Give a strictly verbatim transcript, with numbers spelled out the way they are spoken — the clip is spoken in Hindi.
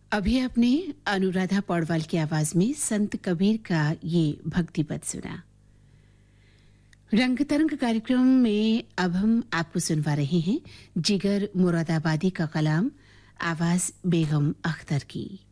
अभी आपने अनुराधा पौडवाल की आवाज में संत कबीर का ये भक्ति पद सुना। रंग तरंग कार्यक्रम में अब हम आपको सुनवा रहे हैं जिगर मुरादाबादी का कलाम, आवाज बेगम अख्तर की।